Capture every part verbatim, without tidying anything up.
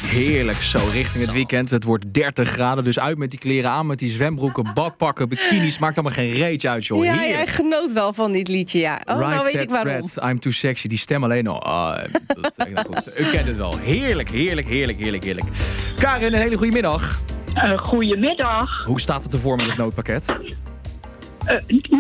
Heerlijk, zo richting het weekend. Het wordt dertig graden, dus uit met die kleren aan, met die zwembroeken, badpakken, bikinis. Maakt allemaal geen reetje uit, joh. Ja, Heerlijk. jij genoot wel van dit liedje, ja. Oh, Right, nou weet set, ik waarom. red, I'm too sexy. Die stem alleen al. Ah, dat is echt niet goed. U kent het wel. Heerlijk, heerlijk, heerlijk, heerlijk, heerlijk. Karin, een hele goede middag. Uh, goedemiddag. Hoe staat het ervoor met het noodpakket? Uh,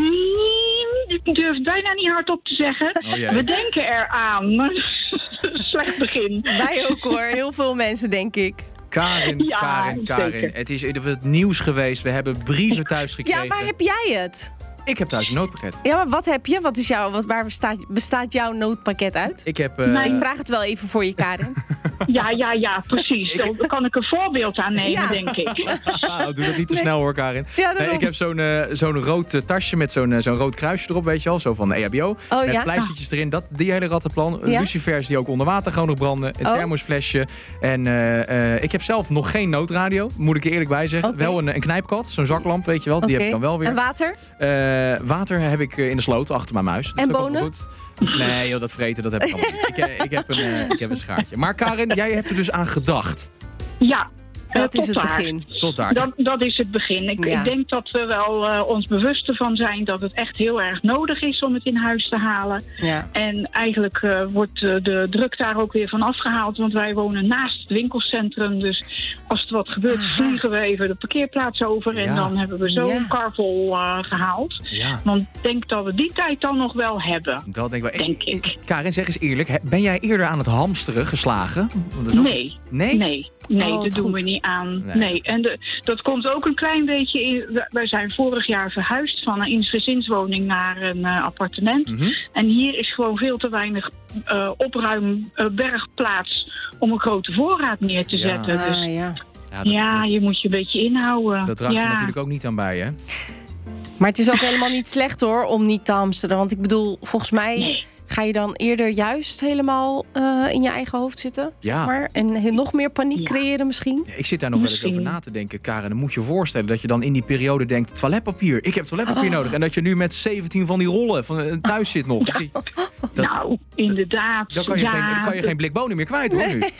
ik durf het bijna niet hardop te zeggen. Oh, jee. We denken eraan. Slecht begin. Wij ook hoor, heel veel mensen denk ik. Karin, Ja, Karin, Karin. zeker. Het is het nieuws geweest. We hebben brieven thuis gekregen. Ja, maar heb jij het? Ik heb thuis een noodpakket. Ja, maar wat heb je? Wat is jouw, wat, waar bestaat, bestaat jouw noodpakket uit? Ik heb... Uh, Mijn Ik vraag het wel even voor je, Karin. Ja, ja, ja, precies. Dan kan ik een voorbeeld aan nemen, Ja. denk ik. Nou, doe dat niet te Nee. snel hoor, Karin. Ja, Nee, daarom. ik heb zo'n uh, zo'n rood uh, tasje met zo'n uh, zo'n rood kruisje erop, weet je wel. Zo van de E H B O. Oh met ja? pleistertjes erin. Dat, die hele rattenplan. Ja? Lucifers die ook onder water gewoon nog branden. Een Oh. thermosflesje. En uh, uh, ik heb zelf nog geen noodradio. Moet ik er eerlijk bij zeggen. Oké. Wel een, een knijpkat. Zo'n zaklamp, weet je wel. Die Oké. heb ik dan wel weer. En water? Uh, water heb ik uh, in de sloot achter mijn muis. Dat En is ook bonen? wel goed. Nee, joh, dat vreten, dat heb ik allemaal niet. Ik, uh, ik, heb een, uh, ik heb een schaartje. Maar Karin, jij hebt er dus aan gedacht. Ja. Dat uh, is tot het daar. begin. Tot daar. Dat, dat is het begin. Ik, Ja. ik denk dat we wel uh, ons bewust ervan zijn dat het echt heel erg nodig is om het in huis te halen. Ja. En eigenlijk uh, wordt uh, de druk daar ook weer van afgehaald, want wij wonen naast het winkelcentrum. Dus als er wat gebeurt, Aha. vliegen we even de parkeerplaats over en Ja. dan hebben we zo Ja. een kar vol uh, gehaald. Ja, Want ik denk dat we die tijd dan nog wel hebben. dat denk ik wel. Denk ik. Karin, zeg eens eerlijk. hè, Ben jij eerder aan het hamsteren geslagen? Want dat is ook- Nee, Nee? nee, nee, Oh, dat doen goed. we niet aan. Nee. Nee, en de, dat komt ook een klein beetje in. we- Wij zijn vorig jaar verhuisd van een eensgezinswoning naar een uh, appartement. Mhm. En hier is gewoon veel te weinig uh, opruim uh, bergplaats om een grote voorraad neer te Ja. zetten. Dus Ah, ja. Ja, dat, ja, je moet je een beetje inhouden. dat draagt er ja. natuurlijk ook niet aan bij, hè? Maar het is ook helemaal niet slecht hoor, om niet te hamsteren. Want ik bedoel, volgens mij Nee. ga je dan eerder juist helemaal uh, in je eigen hoofd zitten. Ja. Zeg maar, en he- nog meer paniek Ja. creëren misschien. Ja, ik zit daar nog wel eens Misschien. over na te denken, Karen. Dan moet je je voorstellen dat je dan in die periode denkt... toiletpapier, ik heb toiletpapier Oh. nodig. En dat je nu met zeventien van die rollen van, uh, thuis zit nog. Dat, Nou, inderdaad. dan kan je, ja, geen, dan kan je geen blik bonen meer kwijt, hoor, nu.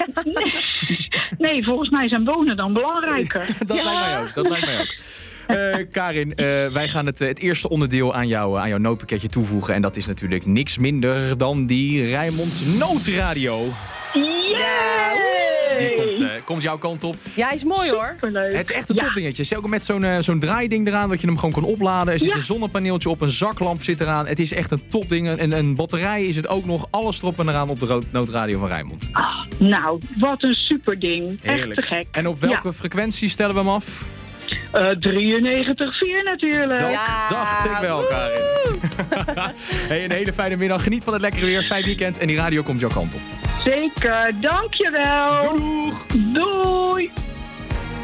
Nee, volgens mij zijn wonen dan belangrijker. Dat Ja. lijkt mij ook, dat lijkt mij ook. Uh, Karin, uh, wij gaan het, uh, het eerste onderdeel aan, jou, aan jouw noodpakketje toevoegen. En dat is natuurlijk niks minder dan die Rijnmond Noodradio. Die komt, uh, komt jouw kant op. Ja, is mooi hoor. Superleuk. Het is echt een Ja. topdingetje. Zit ook met zo'n uh, zo'n draaiding eraan, dat je hem gewoon kan opladen. Er zit Ja. een zonnepaneeltje op, een zaklamp zit eraan. Het is echt een topding. En een batterij is het ook nog. Alles erop en eraan op de ro- noodradio van Rijnmond. Ah, nou, wat een super ding. Heerlijk. Echt te gek. En op welke frequentie stellen we hem af? Uh, drieënnegentig komma vier natuurlijk. Dat Ja, dacht ik wel, Karin. Hey, een hele fijne middag. Geniet van het lekkere weer. Fijn weekend. En die radio komt jouw kant op. Zeker, dankjewel. Doeg! Doei.